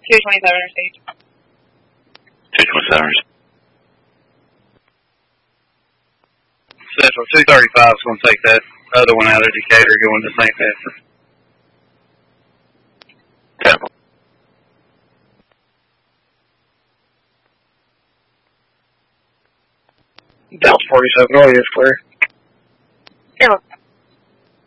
227 Interstate. 227. Central 235 is going to take that other one out of Decatur going to St. Vincent. Temple. Delta 47 North is clear.